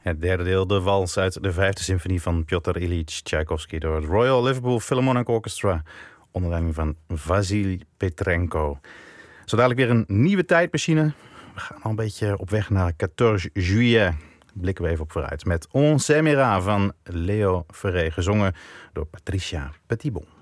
Het derde deel, de wals uit de vijfde symfonie van Piotr Ilyich Tchaikovsky door het Royal Liverpool Philharmonic Orchestra onder leiding van Vasil Petrenko. Zo dadelijk weer een nieuwe tijdmachine. We gaan al een beetje op weg naar 14 juillet. Blikken we even op vooruit met On s'aimera van Leo Ferré, gezongen door Patricia Petitbon.